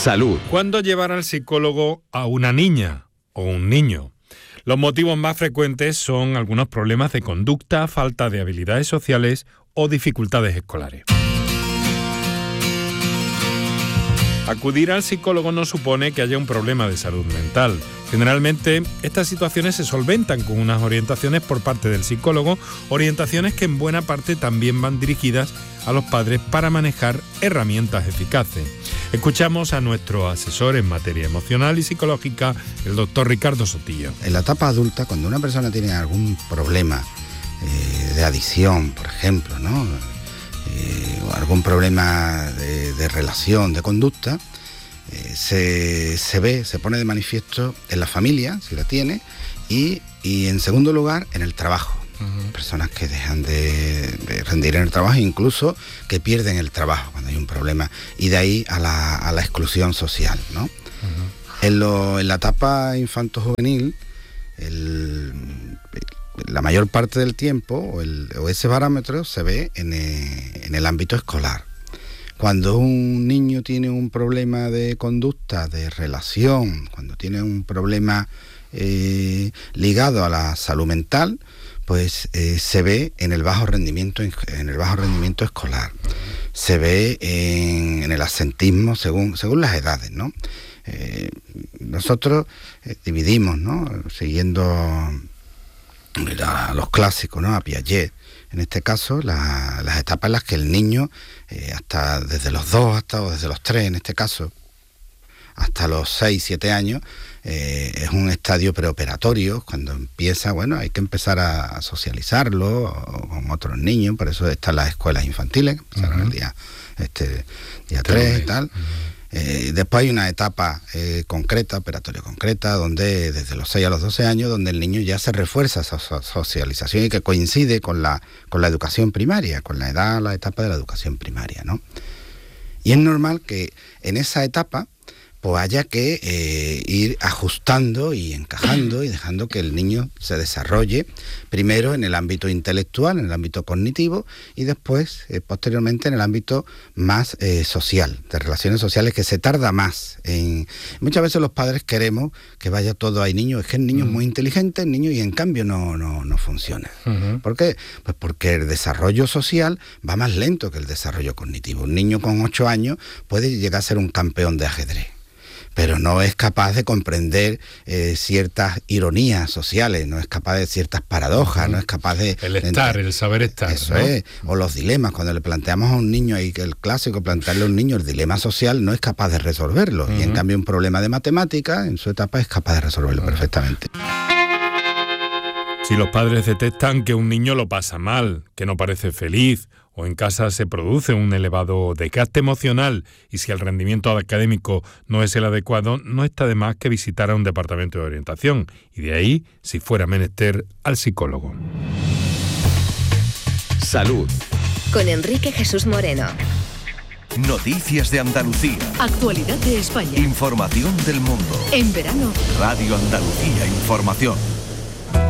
Salud. ¿Cuándo llevar al psicólogo a una niña o un niño? Los motivos más frecuentes son algunos problemas de conducta, falta de habilidades sociales o dificultades escolares. Acudir al psicólogo no supone que haya un problema de salud mental. Generalmente, estas situaciones se solventan con unas orientaciones por parte del psicólogo, orientaciones que en buena parte también van dirigidas a los padres para manejar herramientas eficaces. Escuchamos a nuestro asesor en materia emocional y psicológica, el doctor Ricardo Sotillo. En la etapa adulta, cuando una persona tiene algún problema de adicción, por ejemplo, ¿no? O algún problema de relación, de conducta, se pone de manifiesto en la familia, si la tiene, y en segundo lugar, en el trabajo. Uh-huh. Personas que dejan de rendir en el trabajo, incluso que pierden el trabajo cuando hay un problema, y de ahí a la exclusión social, ¿no? Uh-huh. En la etapa infanto-juvenil, la mayor parte del tiempo, o ese parámetro, se ve en el ámbito escolar. Cuando un niño tiene un problema de conducta, de relación, cuando tiene un problema ligado a la salud mental, pues se ve en el bajo rendimiento escolar. Se ve en el absentismo según las edades, ¿no? Nosotros dividimos, ¿no? Siguiendo a los clásicos, ¿no? A Piaget, en este caso, las etapas en las que el niño, hasta desde los 2 o desde los 3, en este caso, hasta los 6, 7 años, es un estadio preoperatorio. Cuando empieza, bueno, hay que empezar a socializarlo con otros niños, por eso están las escuelas infantiles, que empezaron el día 3 y tal. Uh-huh. Después hay una etapa concreta, operatoria concreta, donde desde los 6 a los 12 años, donde el niño ya se refuerza esa socialización y que coincide con la educación primaria, con la etapa de la educación primaria, ¿no? Y es normal que en esa etapa pues haya que ir ajustando y encajando y dejando que el niño se desarrolle primero en el ámbito intelectual, en el ámbito cognitivo, y después, posteriormente, en el ámbito más social, de relaciones sociales, que se tarda más. Muchas veces los padres queremos que vaya todo ahí niño, es que el niño es muy inteligente, el niño, y en cambio no funciona. Uh-huh. ¿Por qué? Pues porque el desarrollo social va más lento que el desarrollo cognitivo. Un niño con 8 años puede llegar a ser un campeón de ajedrez, pero no es capaz de comprender ciertas ironías sociales, no es capaz de ciertas paradojas, no es capaz de... El saber estar. Eso, ¿no? O los dilemas. Cuando le planteamos a un niño, ahí que el clásico, plantearle a un niño el dilema social, no es capaz de resolverlo. Uh-huh. Y en cambio un problema de matemática, en su etapa, es capaz de resolverlo perfectamente. Si los padres detectan que un niño lo pasa mal, que no parece feliz, o en casa se produce un elevado desgaste emocional, y si el rendimiento académico no es el adecuado, no está de más que visitar a un departamento de orientación, y de ahí, si fuera menester, al psicólogo. Salud. Con Enrique Jesús Moreno. Noticias de Andalucía. Actualidad de España. Información del mundo. En verano. Radio Andalucía Información.